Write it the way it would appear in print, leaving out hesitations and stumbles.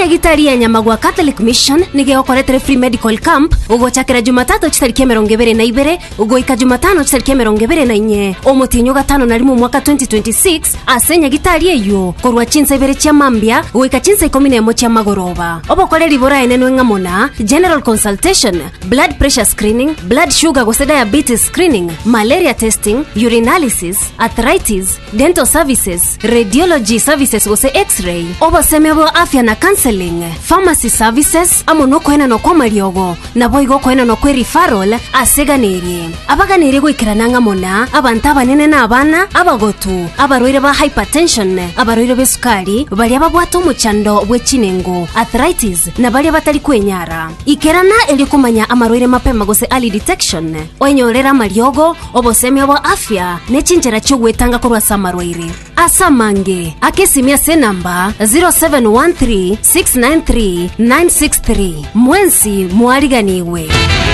asenya gitari ya Nyamagwa Catholic Mission nige okoretere free medical camp ugochakira Jumatatu chitariki 22 ugoika Jumatano chitariki 24 omutinyo gatano na limu mwaka 2026 asenya gitari eyo korwa chinsa ibere chia mambia ugoika chinsa 11 chia magoroba obokore libora enenwe ngamona general consultation, blood pressure screening, blood sugar gose diabetes screening, malaria testing, urinalysis, arthritis, dental services, radiology services gose x-ray obosemebo afya na counseling, pharmacy services amonoko ena no kwa mariogo na boigo ko ena no kwe referral aseganeri abaganeri gwikirana ngamona abantu abanene na abana abagotu abaroire ba hypertension abaroire besukari bali ababwata omuchando bwechinengo arthritis na bali batali kwenyara ikerana elikumanya amaroire mapema gose early detection onyorera mariogo obosemyo bwa afya nechinjera chogwetanga korwa samarwaire asamange akesimia se namba 0713693963 mwensi mwariganiwe.